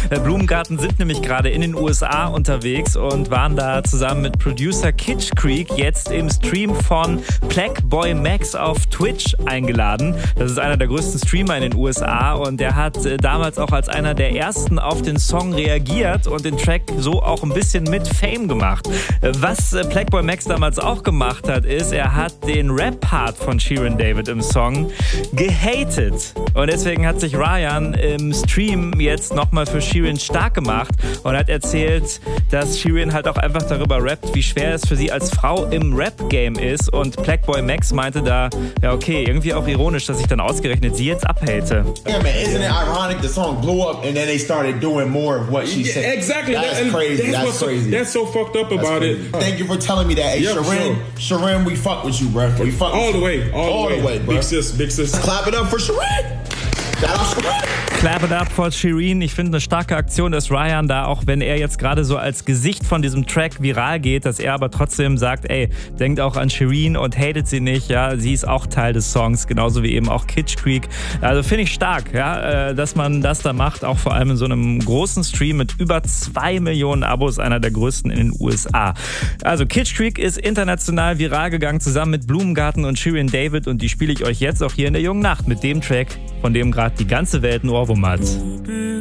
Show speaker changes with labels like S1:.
S1: Blumengarten sind nämlich gerade in den USA unterwegs und waren da zusammen mit Producer Kitsch Creek jetzt im Stream von Plagueboy Max auf Twitch eingeladen. Das ist einer der größten Streamer in den USA und der hat damals auch als einer der ersten auf den Song reagiert und den Track so auch ein bisschen mit Fame gemacht. Was Plagueboy Max damals auch gemacht hat, ist, er hat den Rap-Part von Shirin David im Song gehatet. Und deswegen hat sich Ryan im Stream jetzt nochmal für Shirin stark gemacht und hat erzählt, dass Shirin halt auch einfach darüber rappt, wie schwer es für sie als Frau im Rap-Game ist. Und Plagueboy Max meinte da, ja okay, irgendwie auch ironisch, dass ich dann ausgerechnet sie jetzt abhate.
S2: Yeah, man, isn't it ironic? The song blew up and then they started doing more of what she said.
S3: Exactly.
S2: That's crazy. That's crazy.
S3: That's so fucked up about it.
S2: Thank you for telling me that. Hey,
S3: yeah,
S2: Shirin, we fuck with you, bro. We fuck
S3: all the way, all the way,
S2: bro.
S3: Big sis.
S2: Clap it up for Shirin. Shout out Shirin.
S1: Clap it up for Shirin. Ich finde eine starke Aktion, dass Ryan da, auch wenn er jetzt gerade so als Gesicht von diesem Track viral geht, dass er aber trotzdem sagt, ey, denkt auch an Shirin und hatet sie nicht, ja, sie ist auch Teil des Songs, genauso wie eben auch Kitsch Creek. Also finde ich stark, ja, dass man das da macht, auch vor allem in so einem großen Stream mit über 2 Millionen Abos, einer der größten in den USA. Also Kitsch Creek ist international viral gegangen, zusammen mit Blumengarten und Shirin David, und die spiele ich euch jetzt auch hier in der Jungen Nacht mit dem Track, von dem gerade die ganze Welt ein Ohrwurm hat.